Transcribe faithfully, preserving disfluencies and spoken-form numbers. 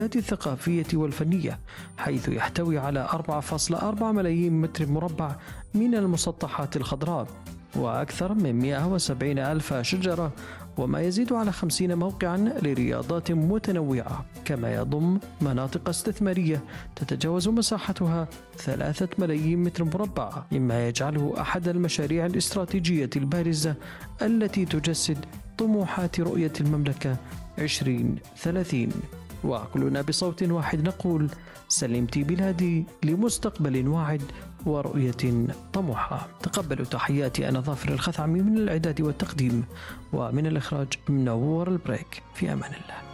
الثقافية والفنية، حيث يحتوي على أربعة فاصلة أربعة ملايين متر مربع من المسطحات الخضراء، وأكثر من مئة وسبعين ألف شجرة، وما يزيد على خمسين موقعا لرياضات متنوعة، كما يضم مناطق استثمارية تتجاوز مساحتها ثلاثة ملايين متر مربع، مما يجعله أحد المشاريع الاستراتيجية البارزة التي تجسد طموحات رؤية المملكة عشرين ثلاثين. وكلنا بصوت واحد نقول: سلمتي بلادي لمستقبل واعد ورؤية طموحة. تقبلوا تحياتي، أنا ظافر الخثعمي من الإعداد والتقديم، ومن الإخراج منور البريك. في أمان الله.